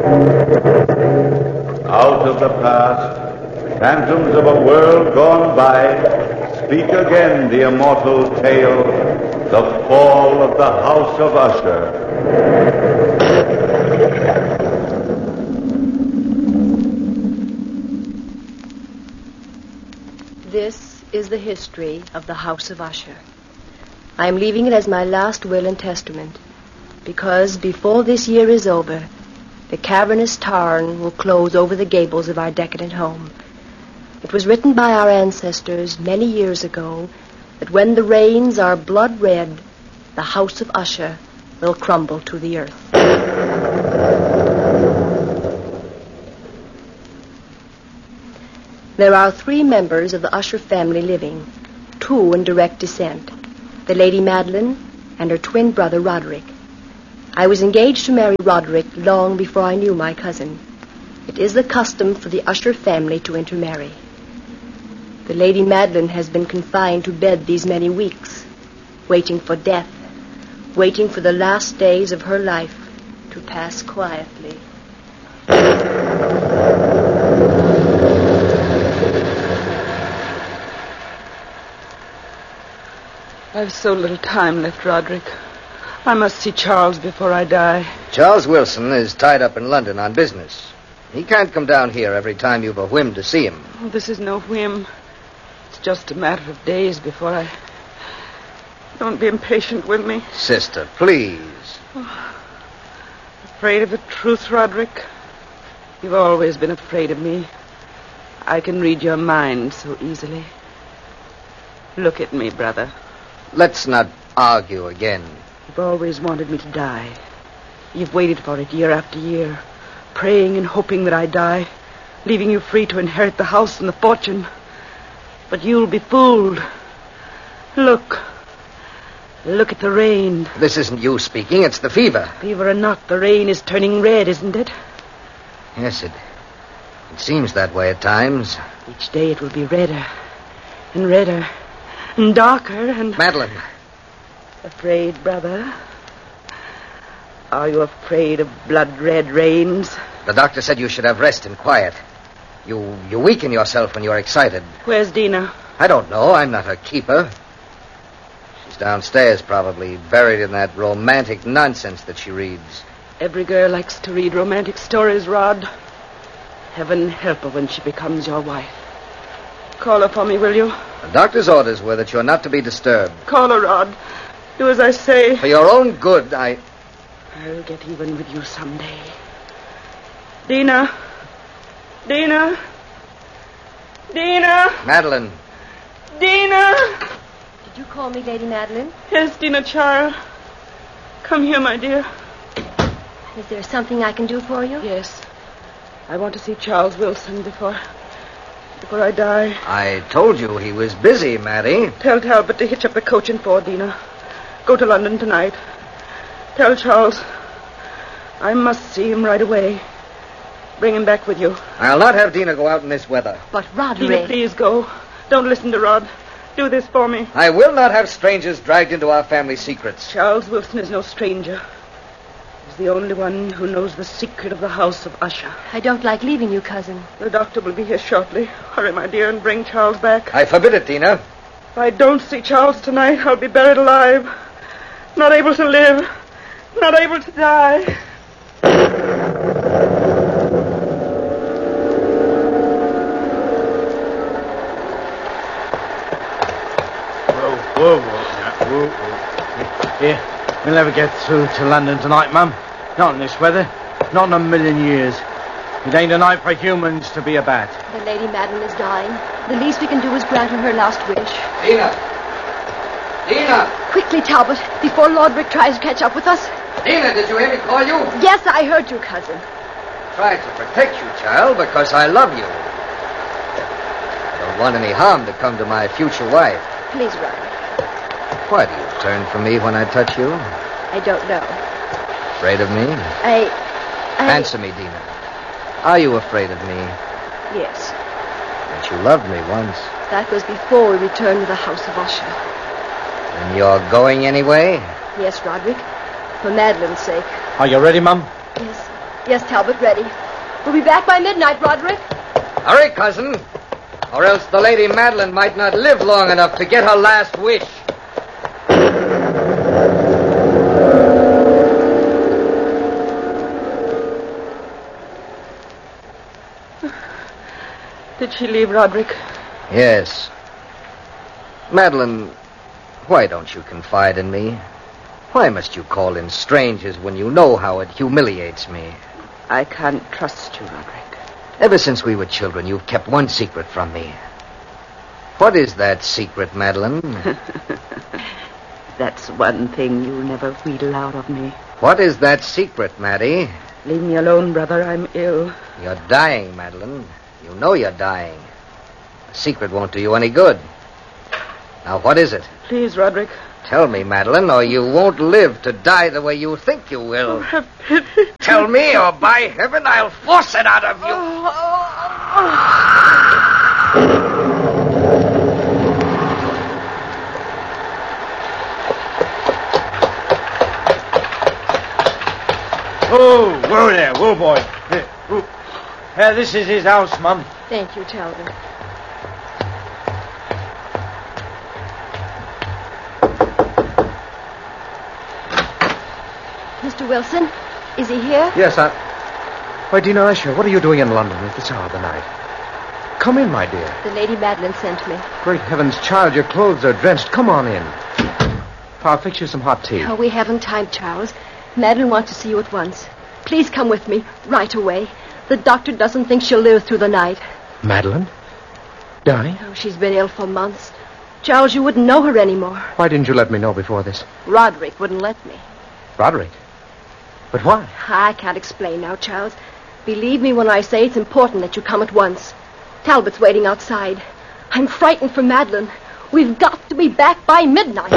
Out of the past, phantoms of a world gone by, speak again the immortal tale, the fall of the House of Usher. This is the history of the House of Usher. I am leaving it as my last will and testament, because before this year is over, the cavernous tarn will close over the gables of our decadent home. It was written by our ancestors many years ago that when the rains are blood red, the House of Usher will crumble to the earth. There are 3 members of the Usher family living, 2 in direct descent, the Lady Madeline and her twin brother Roderick. I was engaged to marry Roderick long before I knew my cousin. It is the custom for the Usher family to intermarry. The Lady Madeline has been confined to bed these many weeks, waiting for death, waiting for the last days of her life to pass quietly. I've so little time left, Roderick. I must see Charles before I die. Charles Wilson is tied up in London on business. He can't come down here every time you've a whim to see him. Oh, this is no whim. It's just a matter of days before I... Don't be impatient with me. Sister, please. Afraid of the truth, Roderick? You've always been afraid of me. I can read your mind so easily. Look at me, brother. Let's not argue again. You've always wanted me to die. You've waited for it year after year, praying and hoping that I die, leaving you free to inherit the house and the fortune. But you'll be fooled. Look. Look at the rain. This isn't you speaking, it's the fever. Fever or not, the rain is turning red, isn't it? Yes, it seems that way at times. Each day it will be redder and redder and darker and... Madeline. Afraid, brother? Are you afraid of blood-red rains? The doctor said you should have rest and quiet. You weaken yourself when you're excited. Where's Dina? I don't know. I'm not her keeper. She's downstairs, probably, buried in that romantic nonsense that she reads. Every girl likes to read romantic stories, Rod. Heaven help her when she becomes your wife. Call her for me, will you? The doctor's orders were that you're not to be disturbed. Call her, Rod. Do as I say. For your own good, I'll get even with you someday. Dina. Dina. Dina. Madeline. Dina. Did you call me Lady Madeline? Yes, Dina, child. Come here, my dear. Is there something I can do for you? Yes. I want to see Charles Wilson before I die. I told you he was busy, Maddie. Tell Talbot to hitch up the coach and four, Dina. Go to London tonight. Tell Charles I must see him right away. Bring him back with you. I'll not have Dina go out in this weather. But Roderick... Dina, please go. Don't listen to Rod. Do this for me. I will not have strangers dragged into our family secrets. Charles Wilson is no stranger. He's the only one who knows the secret of the House of Usher. I don't like leaving you, cousin. The doctor will be here shortly. Hurry, my dear, and bring Charles back. I forbid it, Dina. If I don't see Charles tonight, I'll be buried alive. Not able to live. Not able to die. Whoa. Here, we'll never get through to London tonight, Mum. Not in this weather. Not in a million years. It ain't a night for humans to be a bat. The Lady Madeline is dying. The least we can do is grant her her last wish. Dina! Dina! Quickly, Talbot, before Lord Rick tries to catch up with us. Dina, did you hear me call you? Yes, I heard you, cousin. I tried to protect you, child, because I love you. I don't want any harm to come to my future wife. Please, Roderick. Why do you turn from me when I touch you? I don't know. Afraid of me? I... Answer me, Dina. Are you afraid of me? Yes. But you loved me once. That was before we returned to the House of Usher. And you're going anyway? Yes, Roderick. For Madeline's sake. Are you ready, Mum? Yes, Talbot, ready. We'll be back by midnight, Roderick. Hurry, cousin. Or else the Lady Madeline might not live long enough to get her last wish. Did she leave, Roderick? Yes. Madeline, why don't you confide in me? Why must you call in strangers when you know how it humiliates me? I can't trust you, Roderick. Ever since we were children, you've kept one secret from me. What is that secret, Madeline? That's one thing you'll never wheedle out of me. What is that secret, Maddie? Leave me alone, brother. I'm ill. You're dying, Madeline. You know you're dying. A secret won't do you any good. Now, what is it? Please, Roderick. Tell me, Madeline, or you won't live to die the way you think you will. Oh, have pity. Tell me, or by heaven, I'll force it out of you. Oh, whoa there, whoa, boy. This is his house, Mum. Thank you, Talbot. Mr. Wilson, is he here? Yes, Why, Dina Usher, what are you doing in London at this hour of the night? Come in, my dear. The Lady Madeline sent me. Great heavens, child, your clothes are drenched. Come on in. I'll fix you some hot tea. Oh, we haven't time, Charles. Madeline wants to see you at once. Please come with me, right away. The doctor doesn't think she'll live through the night. Madeline? Dying? Oh, she's been ill for months. Charles, you wouldn't know her anymore. Why didn't you let me know before this? Roderick wouldn't let me. Roderick? But why? I can't explain now, Charles. Believe me when I say it's important that you come at once. Talbot's waiting outside. I'm frightened for Madeline. We've got to be back by midnight.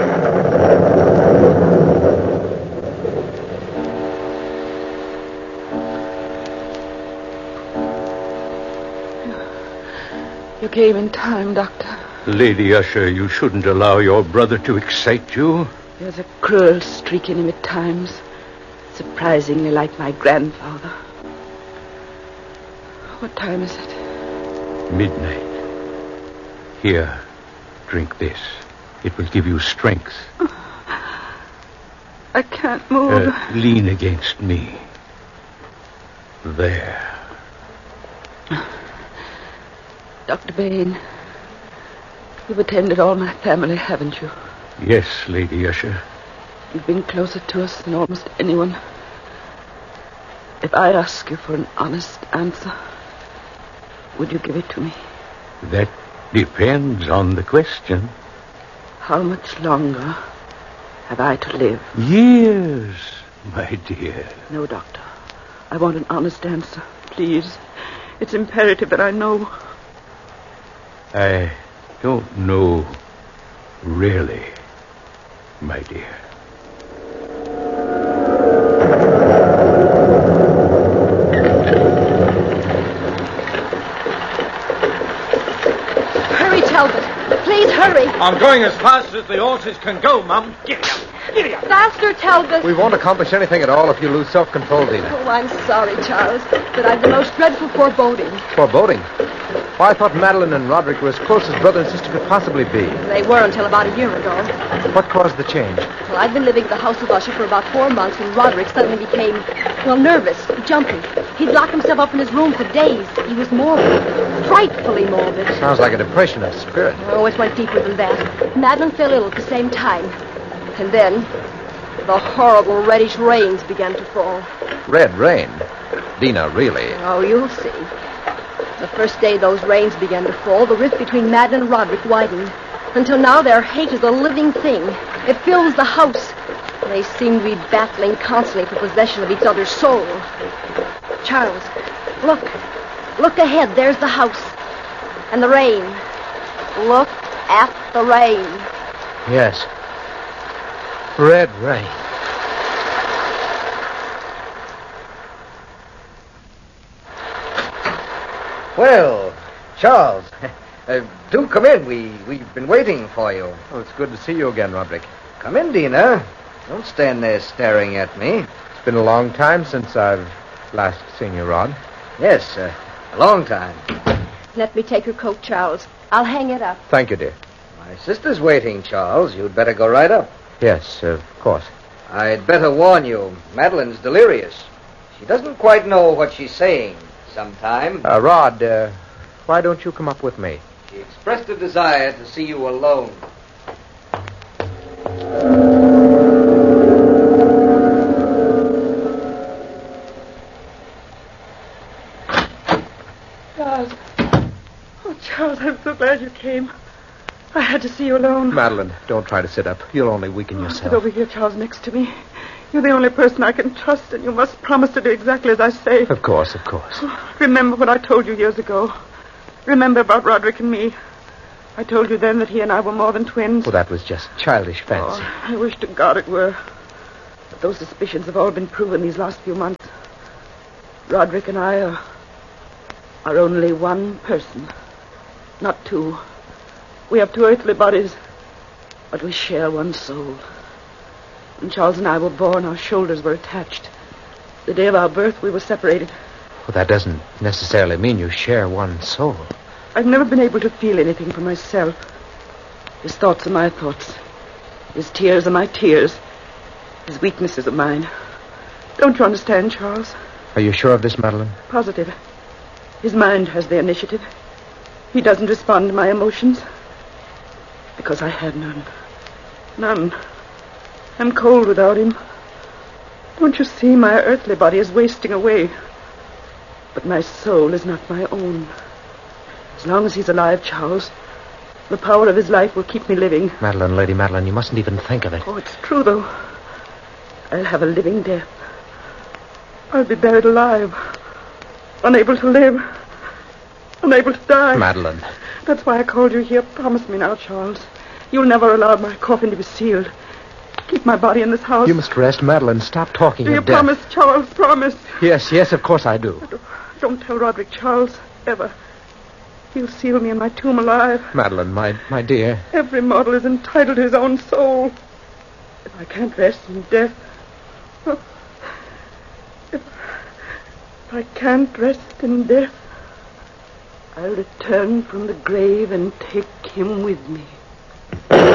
You came in time, Doctor. Lady Usher, you shouldn't allow your brother to excite you. There's a cruel streak in him at times. Surprisingly like my grandfather. What time is it? Midnight. Here, drink this. It will give you strength. I can't move. Lean against me. There. Dr. Bain, you've attended all my family, haven't you? Yes, Lady Usher. You've been closer to us than almost anyone. If I ask you for an honest answer, would you give it to me? That depends on the question. How much longer have I to live? Years, my dear. No, Doctor. I want an honest answer, please. It's imperative that I know. I don't know, really, my dear. Hurry, Talbot. Please hurry. I'm going as fast as the horses can go, Mum. Giddy up. Giddy up. Faster, Talbot. We won't accomplish anything at all if you lose self-control, Dina. Oh, I'm sorry, Charles, but I've the most dreadful foreboding. Foreboding? Why, I thought Madeline and Roderick were as close as brother and sister could possibly be. They were until about a year ago. What caused the change? Well, I'd been living at the house of Usher for about 4 months when Roderick suddenly became, nervous, jumpy. He'd lock himself up in his room for days. He was morbid, frightfully morbid. Sounds like a depression of spirit. Oh, it went deeper than that. Madeline fell ill at the same time. And then, the horrible reddish rains began to fall. Red rain? Dina, really? Oh, you'll see. The first day those rains began to fall, the rift between Madeline and Roderick widened. Until now, their hate is a living thing. It fills the house. They seem to be battling constantly for possession of each other's soul. Charles, look. Look ahead. There's the house. And the rain. Look at the rain. Yes. Red rain. Well, Charles, do come in. We've been waiting for you. Oh, it's good to see you again, Roderick. Come in, Dina. Don't stand there staring at me. It's been a long time since I've Last seen you, Rod. Yes, a long time. Let me take your coat, Charles. I'll hang it up. Thank you, dear. My sister's waiting, Charles. You'd better go right up. Yes, of course. I'd better warn you, Madeline's delirious. She doesn't quite know what she's saying sometime. Rod, why don't you come up with me? She expressed a desire to see you alone. Charles. Oh, Charles, I'm so glad you came. I had to see you alone. Madeline, don't try to sit up. You'll only weaken Sit yourself. over here, Charles, next to me. You're the only person I can trust, and you must promise to do exactly as I say. Of course, of course. Remember what I told you years ago. Remember about Roderick and me. I told you then that he and I were more than twins. Well, that was just childish fancy. Oh, I wish to God it were. But those suspicions have all been proven these last few months. Roderick and I are only one person, not two. We have two earthly bodies, but we share one soul. When Charles and I were born, our shoulders were attached. The day of our birth, we were separated. Well, that doesn't necessarily mean you share one soul. I've never been able to feel anything for myself. His thoughts are my thoughts. His tears are my tears. His weaknesses are mine. Don't you understand, Charles? Are you sure of this, Madeline? Positive. His mind has the initiative. He doesn't respond to my emotions. Because I have none. None. I'm cold without him. Don't you see, my earthly body is wasting away. But my soul is not my own. As long as he's alive, Charles, the power of his life will keep me living. Madeline, Lady Madeline, you mustn't even think of it. Oh, it's true, though. I'll have a living death. I'll be buried alive. Unable to live. Unable to die. Madeline. That's why I called you here. Promise me now, Charles. You'll never allow my coffin to be sealed. Keep my body in this house. You must rest, Madeline. Stop talking Do you of death. promise, Charles? Promise. Yes, of course I do. Don't tell Roderick, Charles. Ever. He'll seal me in my tomb alive. Madeline, my dear. Every mortal is entitled to his own soul. If I can't rest in death... If I can't rest in death, I'll return from the grave and take him with me.